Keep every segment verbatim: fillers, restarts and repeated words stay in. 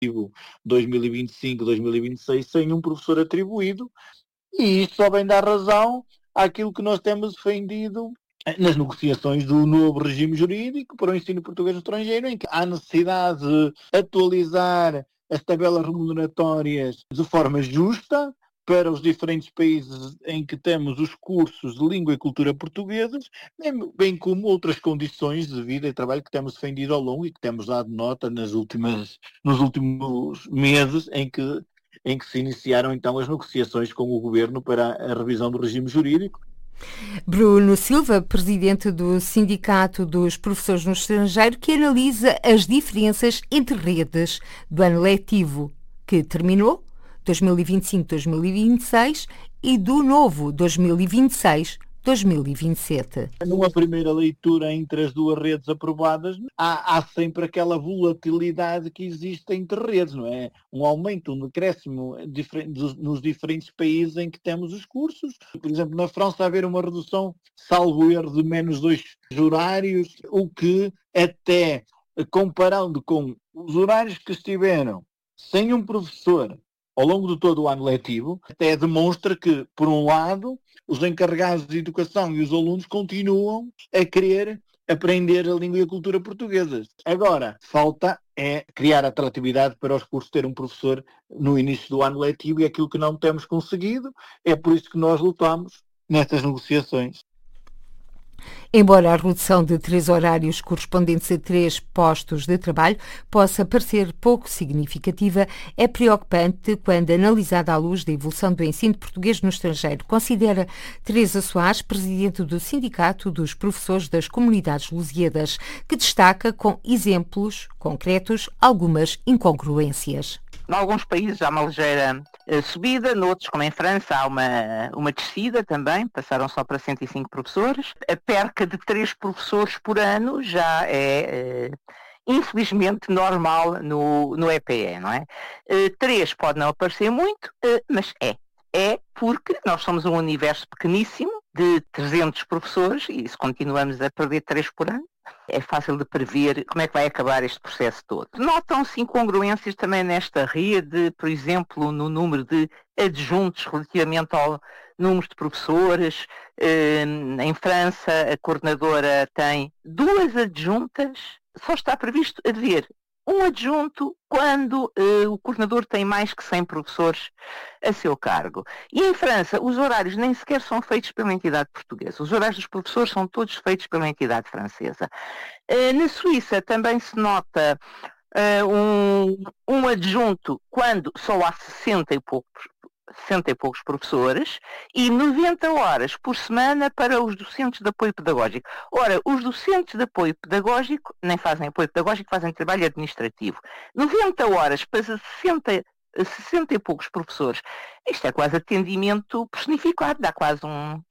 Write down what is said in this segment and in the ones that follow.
dois mil e vinte e cinco, dois mil e vinte e seis sem um professor atribuído, e isto só vem dar razão àquilo que nós temos defendido nas negociações do novo regime jurídico para o ensino português no estrangeiro, em que há necessidade de atualizar as tabelas remuneratórias de forma justa para os diferentes países em que temos os cursos de língua e cultura portugueses, bem como outras condições de vida e trabalho que temos defendido ao longo e que temos dado nota nas últimas, nos últimos meses em que, em que se iniciaram então as negociações com o Governo para a revisão do regime jurídico. Bruno Silva, presidente do Sindicato dos Professores no Estrangeiro, que analisa as diferenças entre redes do ano letivo que terminou, dois mil e vinte e cinco, dois mil e vinte e seis, e do novo dois mil e vinte e seis, dois mil e vinte e sete. Numa primeira leitura entre as duas redes aprovadas, há, há sempre aquela volatilidade que existe entre redes, não é? Um aumento, um decréscimo nos diferentes países em que temos os cursos. Por exemplo, na França vai haver uma redução, salvo erro, de menos dois horários, o que até comparando com os horários que estiveram sem um professor ao longo de todo o ano letivo, até demonstra que, por um lado, os encarregados de educação e os alunos continuam a querer aprender a língua e a cultura portuguesas. Agora, falta é criar atratividade para os cursos ter um professor no início do ano letivo, e aquilo que não temos conseguido, é por isso que nós lutamos nestas negociações. Embora a redução de três horários correspondentes a três postos de trabalho possa parecer pouco significativa, é preocupante quando analisada à luz da evolução do ensino português no estrangeiro, considera Teresa Soares, presidente do Sindicato dos Professores das Comunidades Lusíadas, que destaca com exemplos concretos algumas incongruências. Em alguns países há uma ligeira uh, subida, noutros, como em França, há uma, uma descida também, passaram só para cento e cinco professores. A perca de três professores por ano já é, uh, infelizmente, normal no, no E P E, não é? Uh, três pode não aparecer muito, uh, mas é. É porque nós somos um universo pequeníssimo de trezentos professores e se continuamos a perder três por ano, é fácil de prever como é que vai acabar este processo todo. Notam-se incongruências também nesta rede, por exemplo, no número de adjuntos relativamente ao número de professores. Em França, a coordenadora tem duas adjuntas, só está previsto haver um adjunto quando uh, o coordenador tem mais que cem professores a seu cargo. E em França, os horários nem sequer são feitos pela entidade portuguesa. Os horários dos professores são todos feitos pela entidade francesa. Uh, na Suíça também se nota uh, um, um adjunto quando só há sessenta e poucos sessenta e poucos professores e noventa horas por semana para os docentes de apoio pedagógico. Ora, os docentes de apoio pedagógico nem fazem apoio pedagógico, fazem trabalho administrativo. noventa horas para sessenta, sessenta e poucos professores. Isto é quase atendimento personificado, dá quase um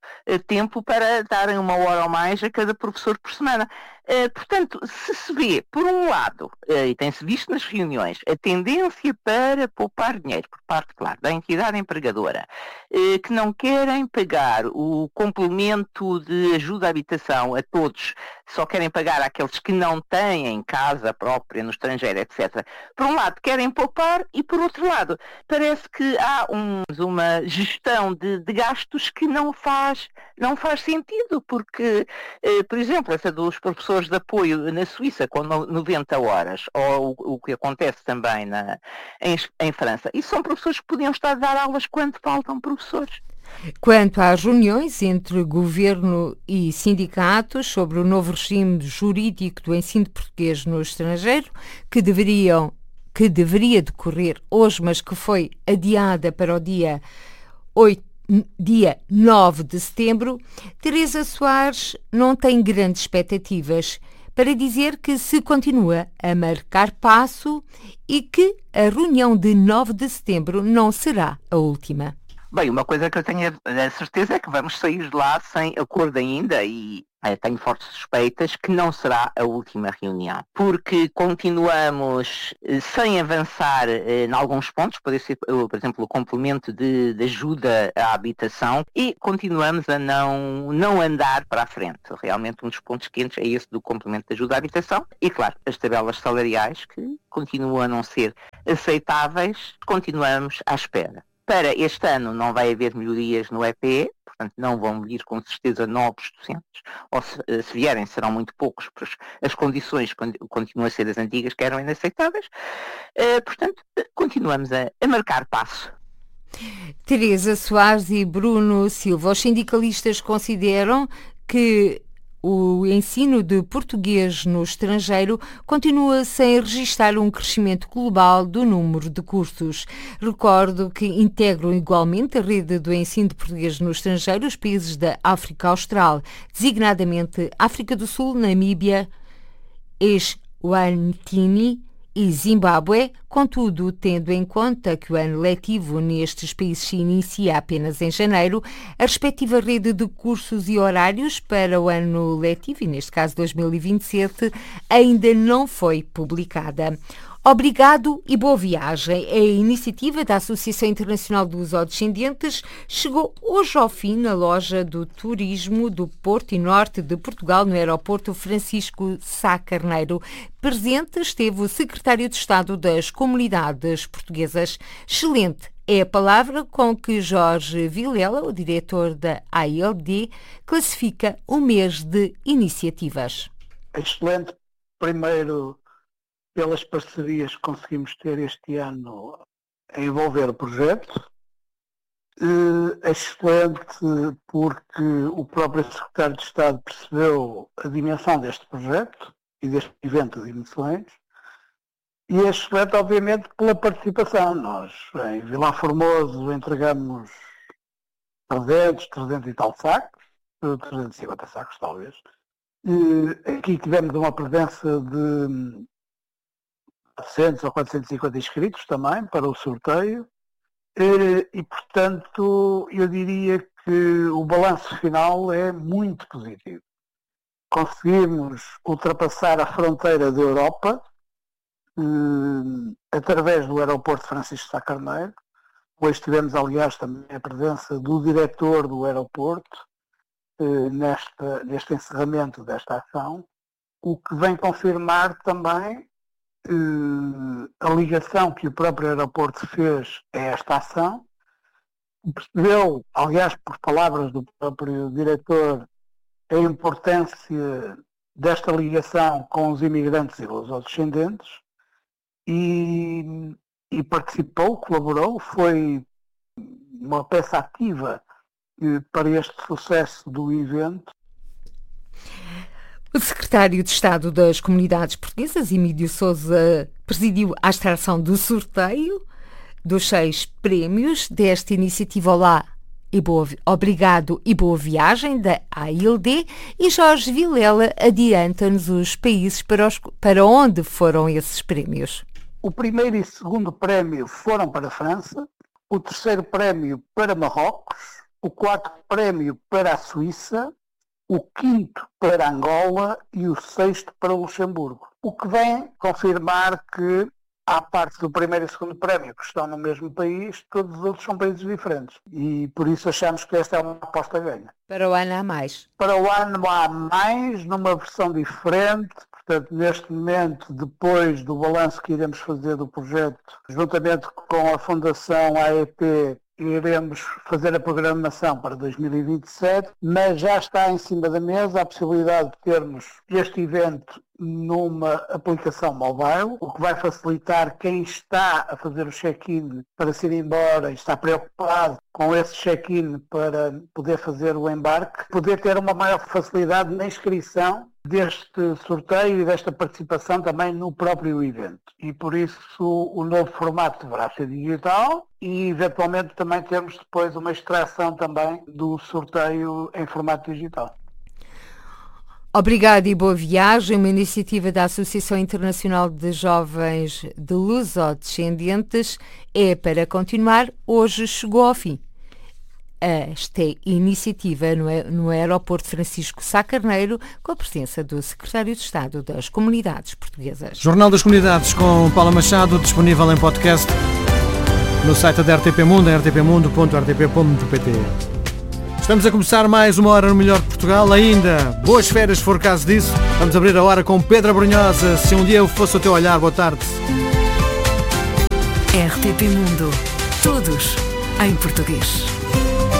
tempo para darem uma hora ou mais a cada professor por semana. Uh, portanto, se se vê, por um lado, uh, e tem-se visto nas reuniões, a tendência para poupar dinheiro, por parte, claro, da entidade empregadora, uh, que não querem pagar o complemento de ajuda à habitação a todos, só querem pagar àqueles que não têm casa própria no estrangeiro, etcétera. Por um lado, querem poupar e, por outro lado, parece que há um, uma gestão de, de gastos que não faz, não faz sentido, porque, uh, por exemplo, essa dos professores de apoio na Suíça com noventa horas, ou o, o que acontece também na, em, em França. E são professores que podiam estar a dar aulas quando faltam professores. Quanto às reuniões entre governo e sindicatos sobre o novo regime jurídico do ensino português no estrangeiro, que deveriam, que deveria decorrer hoje, mas que foi adiada para o dia oito dia nove de setembro, Teresa Soares não tem grandes expectativas, para dizer que se continua a marcar passo e que a reunião de nove de setembro não será a última. Bem, uma coisa que eu tenho a certeza é que vamos sair de lá sem acordo ainda e tenho fortes suspeitas que não será a última reunião, porque continuamos sem avançar em alguns pontos, pode ser, por exemplo, o complemento de, de ajuda à habitação, e continuamos a não, não andar para a frente. Realmente um dos pontos quentes é esse do complemento de ajuda à habitação e, claro, as tabelas salariais que continuam a não ser aceitáveis, continuamos à espera. Para este ano não vai haver melhorias no E P E, portanto não vão vir com certeza novos docentes, ou se, se vierem serão muito poucos, porque as condições continuam a ser as antigas que eram inaceitáveis. Uh, portanto, continuamos a, a marcar passo. Teresa Soares e Bruno Silva, os sindicalistas consideram que o ensino de português no estrangeiro continua sem registrar um crescimento global do número de cursos. Recordo que integram igualmente a rede do ensino de português no estrangeiro os países da África Austral, designadamente África do Sul, Namíbia, Eswatini e Zimbábue, contudo, tendo em conta que o ano letivo nestes países se inicia apenas em janeiro, a respectiva rede de cursos e horários para o ano letivo, e neste caso dois mil e vinte e sete, ainda não foi publicada. Obrigado e boa viagem. A iniciativa da Associação Internacional dos Lusodescendentes chegou hoje ao fim na loja do turismo do Porto e Norte de Portugal, no aeroporto Francisco Sá Carneiro. Presente esteve o secretário de Estado das Comunidades Portuguesas. Excelente é a palavra com que Jorge Vilela, o diretor da A L D, classifica o mês de iniciativas. Excelente, primeiro, pelas parcerias que conseguimos ter este ano a envolver o projeto. É excelente porque o próprio secretário de Estado percebeu a dimensão deste projeto e deste evento de emoções. E é excelente, obviamente, pela participação. Nós, em Vilar Formoso, entregamos trezentos, trezentos e tal sacos, trezentos e cinquenta sacos talvez. E aqui tivemos uma presença de quatrocentos ou quatrocentos e cinquenta inscritos também para o sorteio e, e, portanto, eu diria que o balanço final é muito positivo. Conseguimos ultrapassar a fronteira da Europa eh, através do aeroporto Francisco Sá Carneiro. Hoje tivemos, aliás, também a presença do diretor do aeroporto eh, nesta, neste encerramento desta ação, o que vem confirmar também a ligação que o próprio aeroporto fez a esta ação. Percebeu, aliás, por palavras do próprio diretor, a importância desta ligação com os imigrantes e lusodescendentes e, e participou, colaborou, foi uma peça ativa para este sucesso do evento. O secretário de Estado das Comunidades Portuguesas, Emílio Sousa, presidiu a extração do sorteio dos seis prémios desta iniciativa Olá e boa, Obrigado e Boa Viagem da A L D, e Jorge Vilela adianta-nos os países para, os, para onde foram esses prémios. O primeiro e segundo prémio foram para a França, o terceiro prémio para Marrocos, o quarto prémio para a Suíça, o quinto para Angola e o sexto para o Luxemburgo. O que vem confirmar que, à parte do primeiro e segundo prémio, que estão no mesmo país, todos os outros são países diferentes. E por isso achamos que esta é uma aposta ganha. Para o ano há mais. Para o ano há mais, numa versão diferente. Portanto, neste momento, depois do balanço que iremos fazer do projeto, juntamente com a Fundação A E P, iremos fazer a programação para dois mil e vinte e sete, mas já está em cima da mesa a possibilidade de termos este evento numa aplicação mobile, o que vai facilitar quem está a fazer o check-in para se ir embora e está preocupado com esse check-in para poder fazer o embarque, poder ter uma maior facilidade na inscrição deste sorteio e desta participação também no próprio evento. E por isso o novo formato deverá ser digital e eventualmente também termos depois uma extração também do sorteio em formato digital. Obrigado e boa viagem, uma iniciativa da Associação Internacional de Jovens de Lusodescendentes, é para continuar, hoje chegou ao fim. esta iniciativa no, no aeroporto Francisco Sá Carneiro, com a presença do Secretário de Estado das Comunidades Portuguesas. Jornal das Comunidades com Paula Machado, disponível em podcast no site da R T P Mundo, r t p mundo ponto r t p ponto p t. Estamos a começar mais uma hora no Melhor de Portugal. Ainda boas férias, se for caso disso. Vamos abrir a hora com Pedro Brunhosa. Se um dia eu fosse o teu olhar, boa tarde. R T P Mundo. Todos em português.